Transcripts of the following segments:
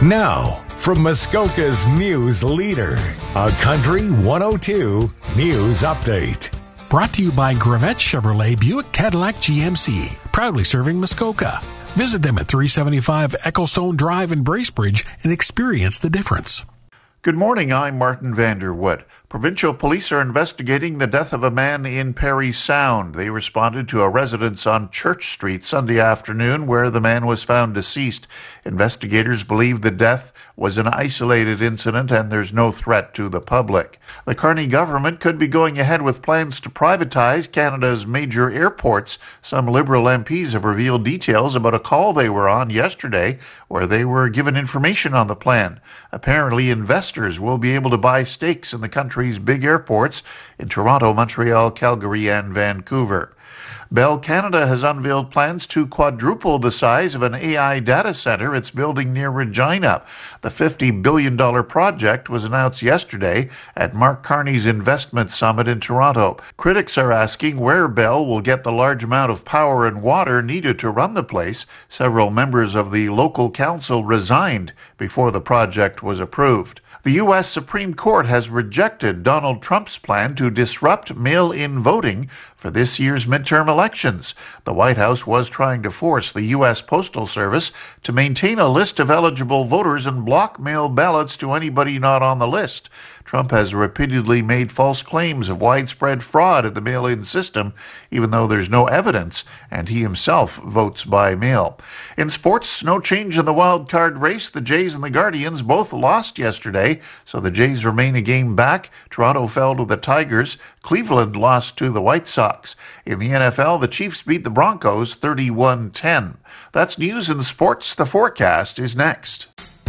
Now, from Muskoka's news leader, a Country 102 News Update. Brought to you by Gravette Chevrolet Buick Cadillac GMC, proudly serving Muskoka. Visit them at 375 Ecclestone Drive in Bracebridge and experience the difference. Good morning, I'm Martin Vanderwood. Provincial police are investigating the death of a man in Parry Sound. They responded to a residence on Church Street Sunday afternoon where the man was found deceased. Investigators believe the death was an isolated incident and there's no threat to the public. The Carney government could be going ahead with plans to privatize Canada's major airports. Some Liberal MPs have revealed details about a call they were on yesterday where they were given information on the plan. Apparently, investors will be able to buy stakes in the country's big airports in Toronto, Montreal, Calgary, and Vancouver. Bell Canada has unveiled plans to quadruple the size of an AI data center it's building near Regina. The $50 billion project was announced yesterday at Mark Carney's investment summit in Toronto. Critics are asking where Bell will get the large amount of power and water needed to run the place. Several members of the local council resigned before the project was approved. The U.S. Supreme Court has rejected Donald Trump's plan to disrupt mail-in voting for this year's midterm elections. The White House was trying to force the U.S. Postal Service to maintain a list of eligible voters and block mail ballots to anybody not on the list. Trump has repeatedly made false claims of widespread fraud in the mail-in system, even though there's no evidence, and he himself votes by mail. In sports, no change in the wild card race. The Jays and the Guardians both lost yesterday, so the Jays remain a game back. Toronto fell to the Tigers. Cleveland lost to the White Sox. In the NFL, the Chiefs beat the Broncos 31-10. That's news and sports. The forecast is next.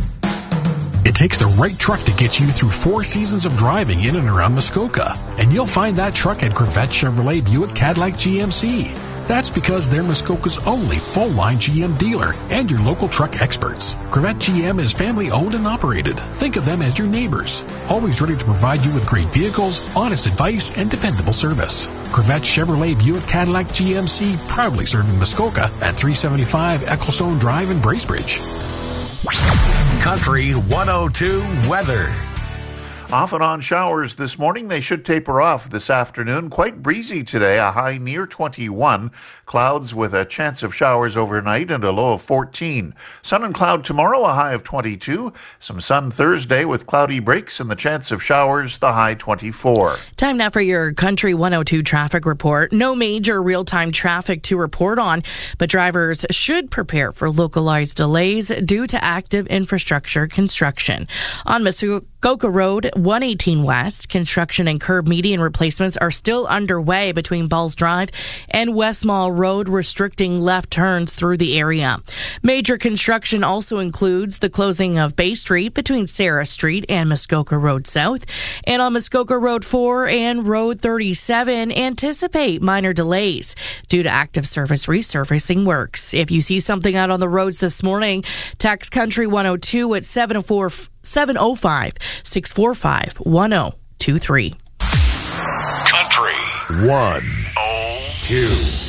It takes the right truck to get you through 4 seasons of driving in and around Muskoka. And you'll find that truck at Gravette Chevrolet Buick Cadillac GMC. That's because they're Muskoka's only full-line GM dealer and your local truck experts. Gravette GM is family-owned and operated. Think of them as your neighbors, always ready to provide you with great vehicles, honest advice, and dependable service. Gravette Chevrolet Buick Cadillac GMC, proudly serving Muskoka at 375 Ecclestone Drive in Bracebridge. Country 102 weather. Off and on showers this morning. They should taper off this afternoon. Quite breezy today, a high near 21. Clouds with a chance of showers overnight and a low of 14. Sun and cloud tomorrow, a high of 22. Some sun Thursday with cloudy breaks and the chance of showers, the high 24. Time now for your Country 102 traffic report. No major real-time traffic to report on, but drivers should prepare for localized delays due to active infrastructure construction. On Muskoka Road, 118 West, construction and curb median replacements are still underway between Balls Drive and Westmall Road, restricting left turns through the area. Major construction also includes the closing of Bay Street between Sarah Street and Muskoka Road South. And on Muskoka Road 4 and Road 37, anticipate minor delays due to active surface resurfacing works. If you see something out on the roads this morning, text Country 102 at 705-645-1023. Country 102.